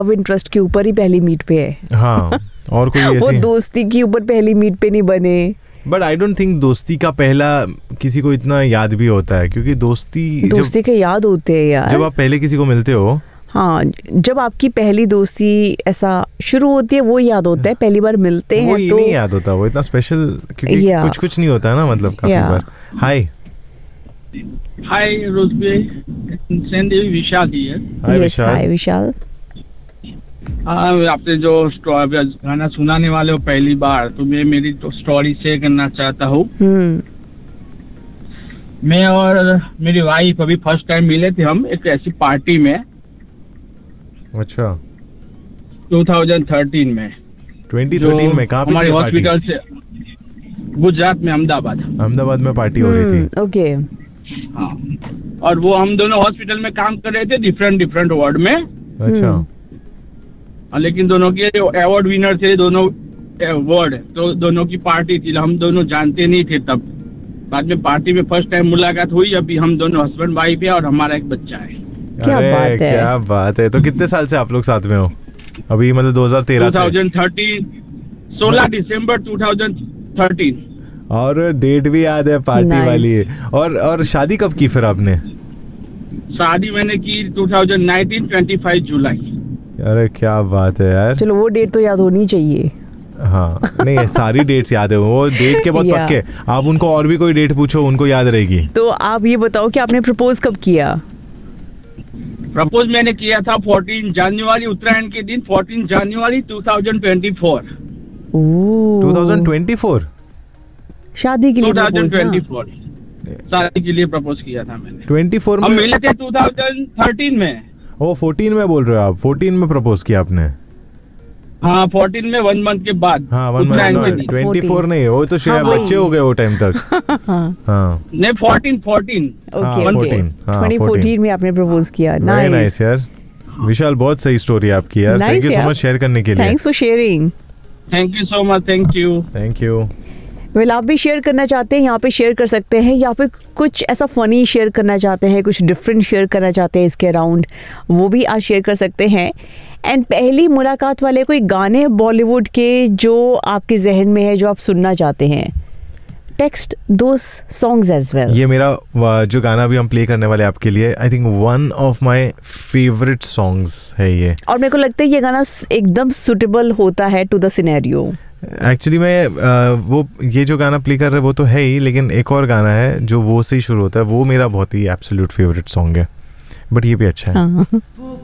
Love interest के ऊपर ही पहली मीट पे है। हाँ, और कोई ऐसी वो दोस्ती के ऊपर पहली मीट पे नहीं बने। बट आई डोंट थिंक दोस्ती का पहला किसी को इतना याद भी होता है, क्योंकि दोस्ती के याद होते हैं यार। जब आप पहले किसी को मिलते हो, हाँ, जब आपकी पहली दोस्ती ऐसा शुरू होती है वो याद होता है, पहली बार मिलते हैं तो नहीं याद होता, वो इतना स्पेशल, क्योंकि कुछ नहीं होता है ना, मतलब काफी बार। हाय रोजबे, विशाल हियर। हाय विशाल। आपने जो गाना सुनाने वाले हो पहली बार, तो मैं मेरी तो स्टोरी शेयर करना चाहता हूँ। मैं और मेरी वाइफ अभी फर्स्ट टाइम मिले थे हम एक ऐसी पार्टी में। अच्छा। 2013 में। 2013 में कहाँ पे हमारे हॉस्पिटल से गुजरात में अहमदाबाद में पार्टी हो रही थी। ओके। हाँ, और वो हम दोनों हॉस्पिटल में काम कर रहे थे, डिफरेंट वार्ड में। अच्छा। लेकिन दोनों के अवार्ड विनर थे दोनों वार्ड, तो दोनों की पार्टी थी, हम दोनों जानते नहीं थे तब। बाद में पार्टी में फर्स्ट टाइम मुलाकात हुई। अभी हम दोनों हस्बैंड वाइफ है और हमारा एक बच्चा है। क्या बात है। तो कितने साल से आप लोग साथ में हो अभी? मतलब 2013 से? 2013, 16 दिसंबर 2013। और डेट भी याद है पार्टी वाली। और शादी कब की फिर आपने? शादी मैंने की 2019 25 जुलाई। अरे क्या बात है यार। चलो वो डेट तो याद होनी चाहिए। हाँ, नहीं सारी डेट्स याद है, वो डेट के बहुत पक्के। आप उनको और भी कोई डेट पूछो, उनको याद रहेगी। तो आप ये बताओ कि आपने प्रपोज कब किया? प्रपोज मैंने किया था 14 जनवरी, उत्तरायण के दिन, 14 जनवरी 2024। 2024? शादी के लिए 2024 शादी के लिए प्रपोज किया था मैंने। 24 में? हम मिले थे 2013 में। ओ 14 में बोल रहे हो आप? 14 में प्रपोज किया आपने? हाँ, 14 में 1 मंथ के बाद। हाँ, 1 मंथ। 24 नहीं, वो तो शायद बच्चे हो गए वो टाइम तक। हाँ, नहीं 14। ओके, 2014 में आपने प्रपोज किया। नाइस यार। विशाल, बहुत सही स्टोरी आपकी यार। Thank you so much share करने के लिए। Thanks for sharing. Thank you so much. Thank you. Well, आप भी शेयर करना चाहते हैं यहाँ पे शेयर कर सकते हैं, या पे कुछ ऐसा फनी शेयर करना चाहते हैं, कुछ डिफरेंट शेयर करना चाहते हैं इसके अराउंड, वो भी आज शेयर कर सकते हैं। एंड पहली मुलाकात वाले कोई गाने बॉलीवुड के जो आपके जहन में है, जो आप सुनना चाहते हैं, टेक्स्ट दोस सॉन्ग्स एज वेल। ये मेरा जो गाना भी हम प्ले करने वाले आपके लिए, I think one of my favourite songs है ये। और मेरे को लगता है ये गाना एकदम सुटेबल होता है टू द सिनेरियो। एक्चुअली मैं वो ये जो गाना प्ले कर रहे हैं वो तो है ही, लेकिन एक और गाना है जो वो से ही शुरू होता है, वो मेरा बहुत ही एब्सोल्यूट फेवरेट सॉन्ग है, बट ये भी अच्छा है।